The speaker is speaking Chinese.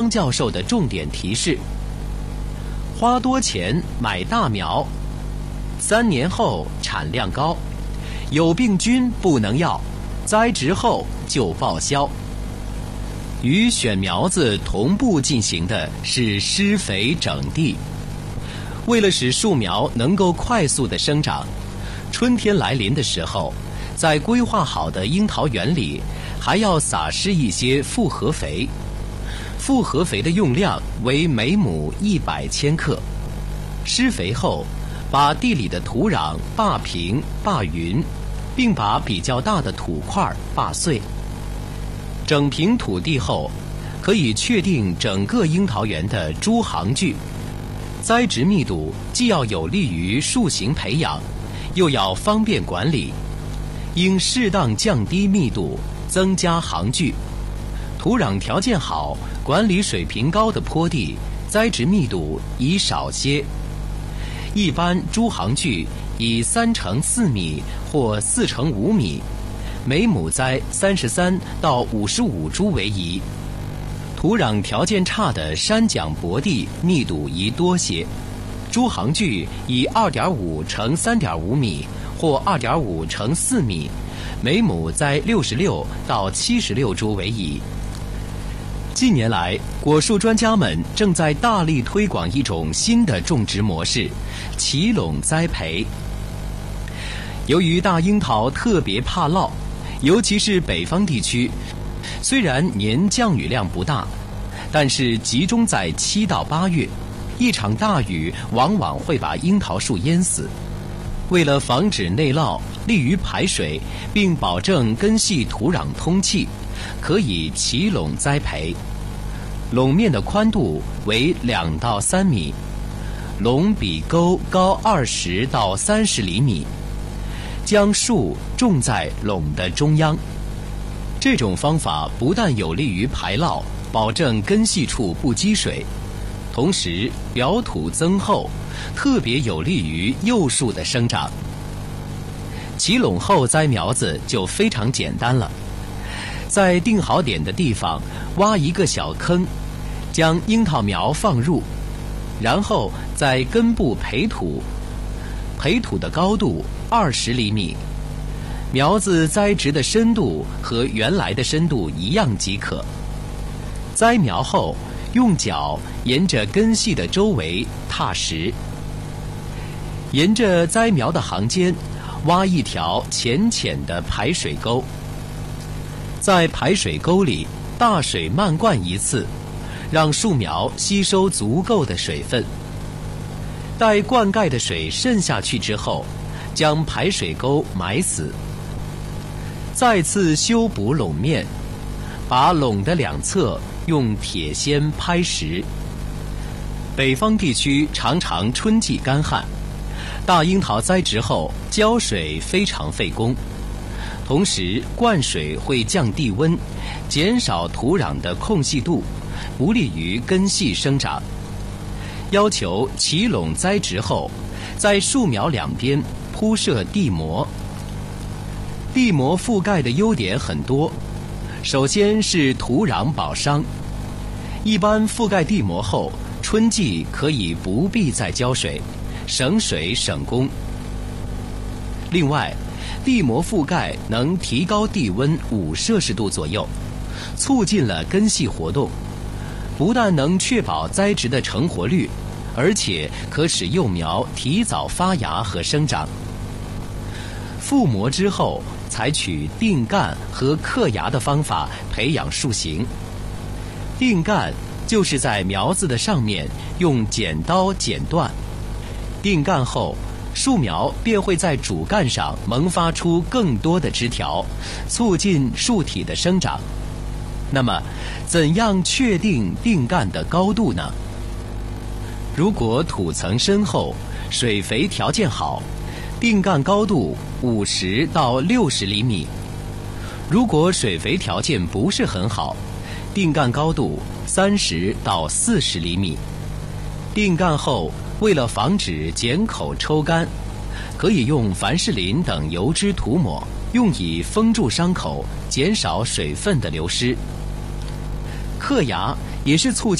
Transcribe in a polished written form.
教授的重点提示：花多钱买大苗，3年后产量高，有病菌不能要，栽植后就报销。与选苗子同步进行的是施肥整地。为了使树苗能够快速的生长，春天来临的时候，在规划好的樱桃园里还要撒施一些复合肥。复合肥的用量为每亩100千克。施肥后，把地里的土壤扒平扒匀，并把比较大的土块扒碎。整平土地后，可以确定整个樱桃园的株行距。栽植密度既要有利于树形培养，又要方便管理，应适当降低密度，增加行距。土壤条件好、管理水平高的坡地，栽植密度宜少些。一般株行距以3×4米或4×5米，每亩栽33到55株为宜。土壤条件差的山绛薄地密度宜多些，株行距以2.5×3.5米或2.5×4米，每亩栽66到76株为宜。近年来，果树专家们正在大力推广一种新的种植模式——齐垄栽培。由于大樱桃特别怕涝，尤其是北方地区，虽然年降雨量不大，但是集中在7到8月，一场大雨往往会把樱桃树淹死。为了防止内涝，利于排水，并保证根系土壤通气，可以齐垄栽培。垄面的宽度为2到3米，垄比沟高20到30厘米，将树种在垄的中央。这种方法不但有利于排涝，保证根系处不积水，同时表土增厚，特别有利于幼树的生长。齐垄后栽苗子就非常简单了，在定好点的地方挖一个小坑，将樱桃苗放入，然后在根部培土，培土的高度20厘米，苗子栽植的深度和原来的深度一样即可。栽苗后，用脚沿着根系的周围踏实，沿着栽苗的行间挖一条浅浅的排水沟，在排水沟里大水漫灌一次，让树苗吸收足够的水分。待灌溉的水渗下去之后，将排水沟埋死，再次修补垄面，把垄的2侧用铁锨拍实。北方地区常常春季干旱，大樱桃栽植后浇水非常费工，同时灌水会降地温，减少土壤的空隙度，不利于根系生长。要求齐垄栽植后，在树苗两边铺设地膜。地膜覆盖的优点很多，首先是土壤保墒，一般覆盖地膜后，春季可以不必再浇水，省水省工。另外，地膜覆盖能提高地温5摄氏度左右，促进了根系活动，不但能确保栽植的成活率，而且可使幼苗提早发芽和生长。覆膜之后，采取定干和刻芽的方法培养树形。定干就是在苗子的上面用剪刀剪断，定干后，树苗便会在主干上萌发出更多的枝条，促进树体的生长。那么，怎样确定定干的高度呢？如果土层深厚，水肥条件好，定干高度50到60厘米。如果水肥条件不是很好，定干高度30到40厘米。定干后，为了防止剪口抽干，可以用凡士林等油脂涂抹，用以封住伤口，减少水分的流失。刻芽也是促进